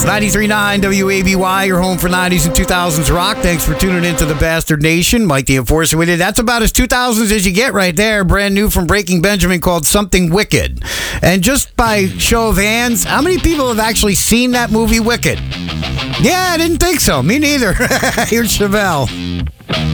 93.9 WABY, your home for 90s and 2000s rock. Thanks for tuning into the Bastard Nation. Mike the Enforcer with you. That's about as 2000s as you get right there. Brand new from Breaking Benjamin called Something Wicked. And just by show of hands, how many people have actually seen that movie Wicked? Yeah, I didn't think so. Me neither. Here's Chevelle.